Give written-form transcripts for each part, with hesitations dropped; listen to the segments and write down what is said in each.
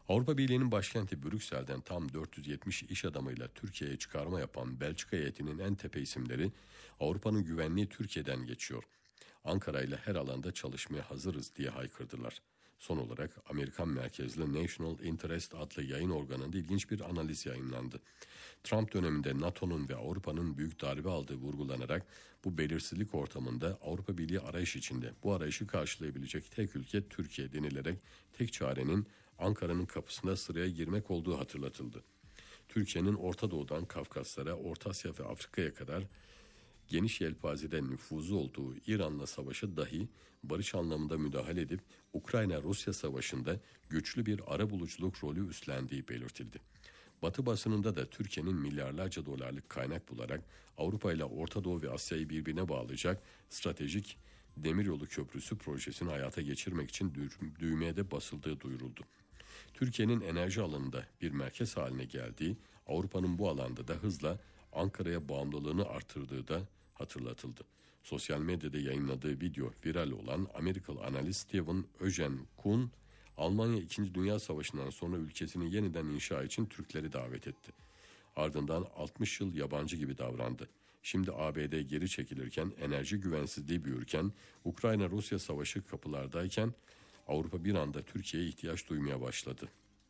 Avrupa Birliği'nin başkenti Brüksel'den tam 470 iş adamıyla Türkiye'ye çıkarma yapan Belçika heyetinin en tepe isimleri Avrupa'nın güvenliği Türkiye'den geçiyor. Ankara ile her alanda çalışmaya hazırız diye haykırdılar. Son olarak Amerikan merkezli National Interest adlı yayın organında ilginç bir analiz yayınlandı. Trump döneminde NATO'nun ve Avrupa'nın büyük darbe aldığı vurgulanarak bu belirsizlik ortamında Avrupa Birliği arayış içinde, bu arayışı karşılayabilecek tek ülke Türkiye denilerek tek çarenin Ankara'nın kapısında sıraya girmek olduğu hatırlatıldı. Türkiye'nin Orta Doğu'dan Kafkaslara, Orta Asya ve Afrika'ya kadar geniş yelpazede nüfuzu olduğu İran'la savaşa dahi barış anlamında müdahale edip Ukrayna-Rusya savaşında güçlü bir arabuluculuk rolü üstlendiği belirtildi. Batı basınında da Türkiye'nin milyarlarca dolarlık kaynak bularak Avrupa ile Orta Doğu ve Asya'yı birbirine bağlayacak stratejik demiryolu köprüsü projesini hayata geçirmek için düğmeye de basıldığı duyuruldu. Türkiye'nin enerji alanında bir merkez haline geldiği, Avrupa'nın bu alanda da hızla Ankara'ya bağımlılığını artırdığı da hatırlatıldı. Sosyal medyada yayınladığı video viral olan Amerikalı analist Steven Eugene Kuhn, Almanya 2. Dünya Savaşı'ndan sonra ülkesini yeniden inşa için Türkleri davet etti. Ardından 60 yıl yabancı gibi davrandı. Şimdi ABD geri çekilirken, enerji güvensizliği büyürken, Ukrayna-Rusya savaşı kapılardayken Avrupa bir anda Türkiye'ye ihtiyaç duymaya başladı.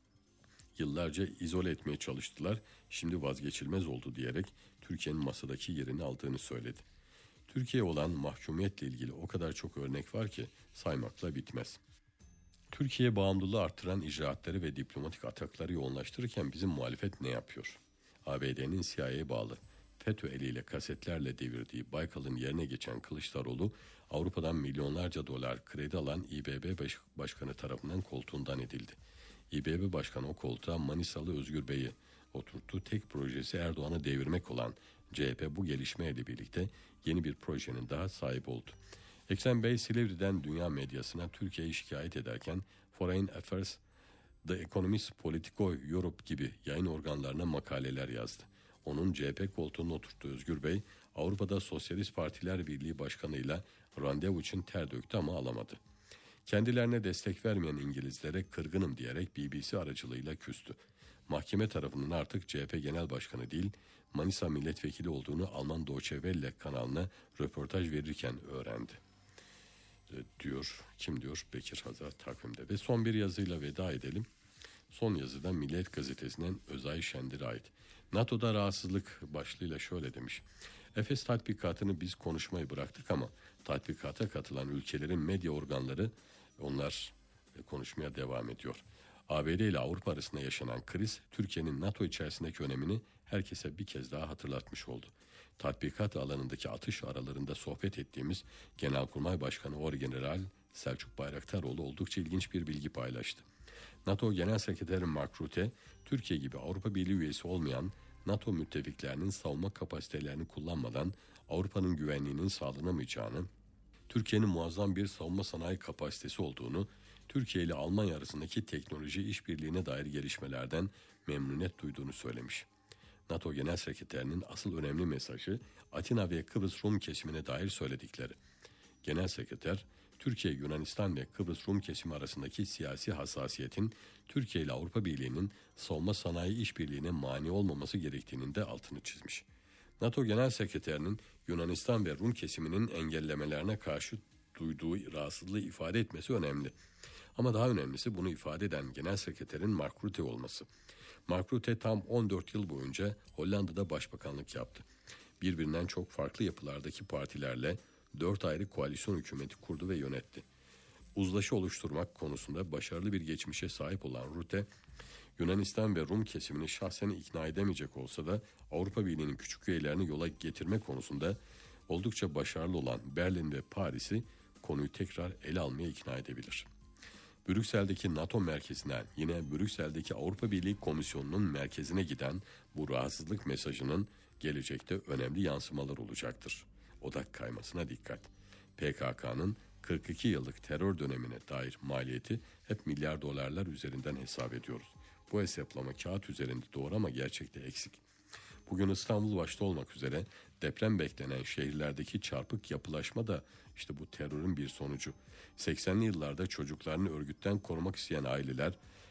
Yıllarca izole etmeye çalıştılar, şimdi vazgeçilmez oldu diyerek Türkiye'nin masadaki yerini aldığını söyledi. Türkiye'ye olan mahkumiyetle ilgili o kadar çok örnek var ki saymakla bitmez. Türkiye bağımlılığı artıran icraatları ve diplomatik atakları yoğunlaştırırken bizim muhalefet ne yapıyor? ABD'nin CIA'ya bağlı FETÖ eliyle kasetlerle devirdiği Baykal'ın yerine geçen Kılıçdaroğlu, Avrupa'dan milyonlarca dolar kredi alan İBB Başkanı tarafından koltuğundan edildi. İBB Başkanı o koltuğa Manisalı Özgür Bey'i oturttu. Tek projesi Erdoğan'ı devirmek olan CHP bu gelişmeyle birlikte yeni bir projenin daha sahip oldu. Ekrem Bey Silivri'den dünya medyasına Türkiye'yi şikayet ederken Foreign Affairs, The Economist, Politico Europe gibi yayın organlarına makaleler yazdı. Onun CHP koltuğuna oturttuğu Özgür Bey, Avrupa'da Sosyalist Partiler Birliği Başkanı'yla randevu için ter döktü ama alamadı. Kendilerine destek vermeyen İngilizlere kırgınım diyerek BBC aracılığıyla küstü. Mahkeme tarafından artık CHP Genel Başkanı değil, Manisa Milletvekili olduğunu Alman Deutsche Welle kanalına röportaj verirken öğrendi. Diyor, kim diyor? Bekir Hazar takvimde. Ve son bir yazıyla veda edelim. Son yazıda Milliyet Gazetesi'nden Özay Şendir'e ait. NATO'da rahatsızlık başlığıyla şöyle demiş. Efes tatbikatını biz konuşmayı bıraktık ama tatbikata katılan ülkelerin medya organları onlar konuşmaya devam ediyor. ABD ile Avrupa arasında yaşanan kriz Türkiye'nin NATO içerisindeki önemini herkese bir kez daha hatırlatmış oldu. Tatbikat alanındaki atış aralarında sohbet ettiğimiz Genelkurmay Başkanı Orgeneral Selçuk Bayraktaroğlu oldukça ilginç bir bilgi paylaştı. NATO Genel Sekreteri Mark Rutte, Türkiye gibi Avrupa Birliği üyesi olmayan NATO müttefiklerinin savunma kapasitelerini kullanmadan Avrupa'nın güvenliğinin sağlanamayacağını, Türkiye'nin muazzam bir savunma sanayi kapasitesi olduğunu, Türkiye ile Almanya arasındaki teknoloji işbirliğine dair gelişmelerden memnuniyet duyduğunu söylemiş. NATO Genel Sekreterinin asıl önemli mesajı Atina ve Kıbrıs Rum kesimine dair söyledikleri. Genel Sekreter, Türkiye, Yunanistan ve Kıbrıs Rum kesimi arasındaki siyasi hassasiyetin Türkiye ile Avrupa Birliği'nin savunma sanayi işbirliğine mani olmaması gerektiğinin de altını çizmiş. NATO Genel Sekreterinin Yunanistan ve Rum kesiminin engellemelerine karşı duyduğu rahatsızlığı ifade etmesi önemli. Ama daha önemlisi bunu ifade eden Genel Sekreterin Mark Rutte olması. Mark Rutte tam 14 yıl boyunca Hollanda'da başbakanlık yaptı. Birbirinden çok farklı yapılardaki partilerle 4 ayrı koalisyon hükümeti kurdu ve yönetti. Uzlaşı oluşturmak konusunda başarılı bir geçmişe sahip olan Rutte, Yunanistan ve Rum kesimini şahsen ikna edemeyecek olsa da Avrupa Birliği'nin küçük üyelerini yola getirme konusunda oldukça başarılı olan Berlin ve Paris'i konuyu tekrar ele almaya ikna edebilir. Brüksel'deki NATO merkezinden yine Brüksel'deki Avrupa Birliği Komisyonu'nun merkezine giden bu rahatsızlık mesajının gelecekte önemli yansımalar olacaktır. Odak kaymasına dikkat. PKK'nın 42 yıllık terör dönemine dair maliyeti hep milyar dolarlar üzerinden hesap ediyoruz. Bu hesaplama kağıt üzerinde doğru ama gerçekte eksik. Bugün İstanbul başta olmak üzere deprem beklenen şehirlerdeki çarpık yapılaşma da işte bu terörün bir sonucu. 80'li yıllarda çocuklarını örgütten korumak isteyen aileler